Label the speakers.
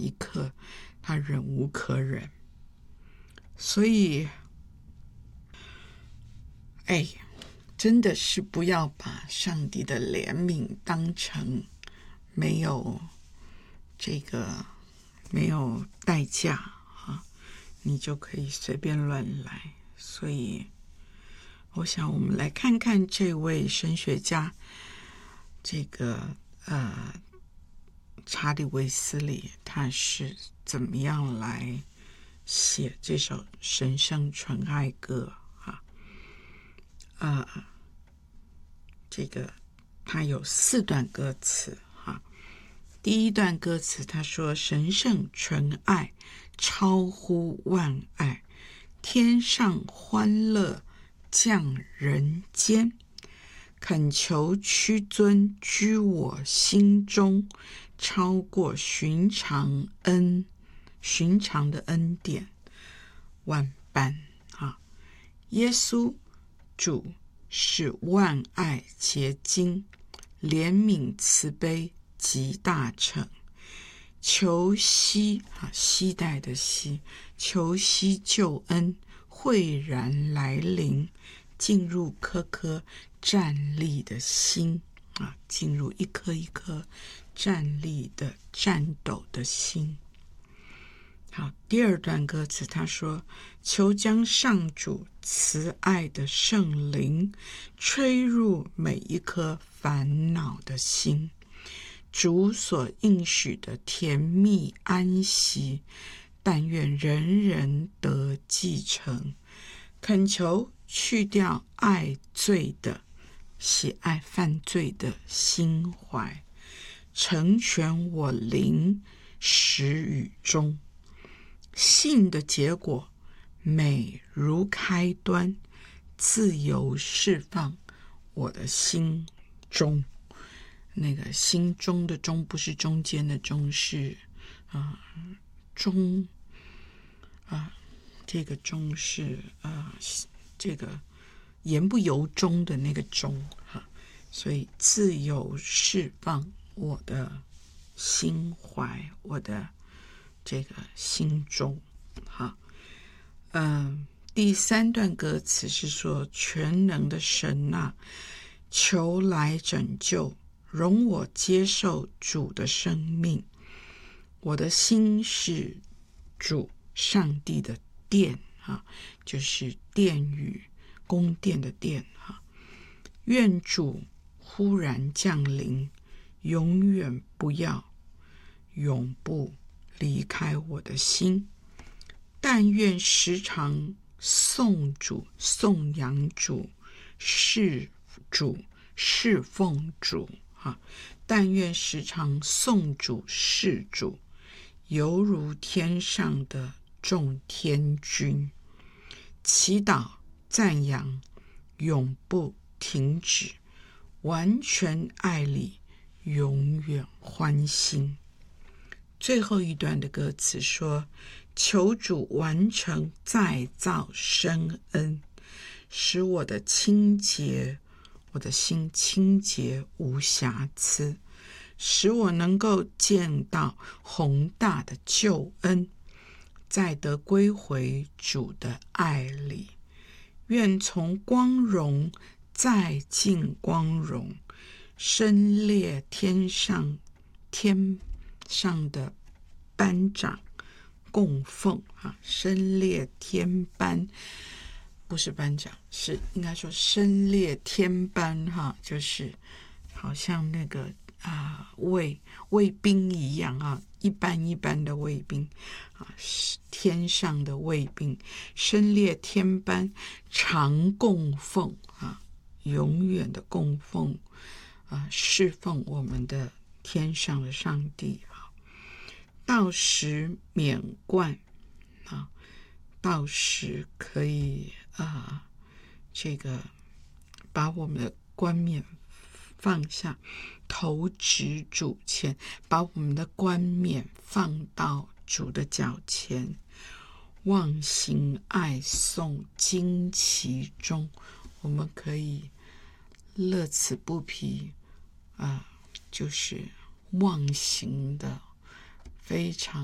Speaker 1: 一刻他忍无可忍。所以真的是不要把上帝的怜悯当成没有代价啊，你就可以随便乱来。所以我想我们来看看这位神学家查理卫斯理他是怎么样来写这首神圣纯爱歌他有4段歌词第一段歌词他说：神圣纯爱超乎万爱，天上欢乐降人间，恳求屈尊居我心中，超过寻常的恩典万般耶稣主是万爱结晶，怜悯慈悲极大成，求惜期待的惜，求惜救恩慧然来临，进入颗颗站立的心进入一颗一颗站立的战斗的心。好，第二段歌词他说：求将上主慈爱的圣灵吹入每一颗烦恼的心，主所应许的甜蜜安息，但愿人人得继承，恳求去掉爱罪的喜爱犯罪的心怀，成全我灵始与终，信的结果美如开端，自由释放我的心中。那个心中的中不是中间的中，是中这个中是这个言不由衷的那个中所以自由释放我的心怀，我的这个心中第3段歌词是说：全能的神求来拯救，容我接受主的生命，我的心是主上帝的殿就是殿宇宫殿的殿愿主忽然降临，永远不要永不离开我的心，但愿时常颂主颂扬主侍奉主但愿时常颂主事主，犹如天上的众天君，祈祷赞扬永不停止，完全爱里永远欢欣。最后一段的歌词说：求主完成再造生恩，使我的心清洁无瑕疵，使我能够见到宏大的救恩，再得归回主的爱里，愿从光荣再进光荣，身列天上的班长供奉身列天班，不是班长，是应该说身列天班就是好像那个卫兵一样一般一般的卫兵天上的卫兵，身列天班，常供奉永远的供奉侍奉我们的天上的上帝到时免冠到时可以把我们的冠冕放下，投掷主前，把我们的冠冕放到主的脚前，忘形爱颂旌旗中，我们可以乐此不疲就是忘形的非常